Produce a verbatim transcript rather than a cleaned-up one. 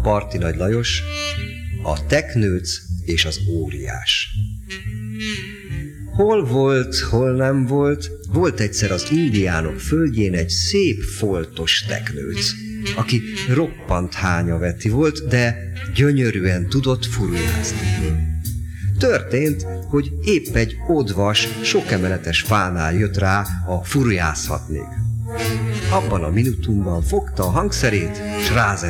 Parti Nagy Lajos, a teknőc és az óriás. Hol volt, hol nem volt, volt egyszer az indiánok földjén egy szép foltos teknőc, aki roppant hányaveti volt, de gyönyörűen tudott furujázni. Történt, hogy épp egy odvas, sokemeletes fánál jött rá, ha furujászhatnék. Abban a minutumban fogta a hangszerét, s rázent